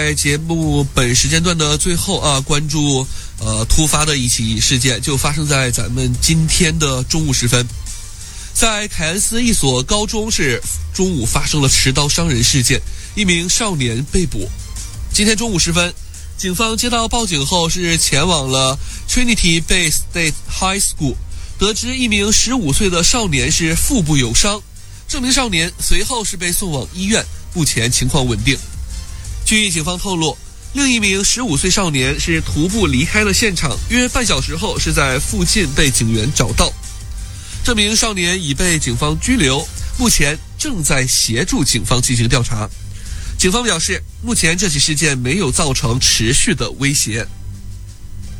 在节目本时间段的最后啊，关注突发的一起事件，就发生在咱们今天的中午时分，在凯恩斯一所高中是中午发生了持刀伤人事件，一名少年被捕。今天中午时分，警方接到报警后是前往了 Trinity Bay State High School， 得知一名15岁的少年是腹部有伤，这名少年随后是被送往医院，目前情况稳定。据警方透露，另一名15岁少年是徒步离开了现场，约半小时后是在附近被警员找到。这名少年已被警方拘留，目前正在协助警方进行调查。警方表示，目前这起事件没有造成持续的威胁。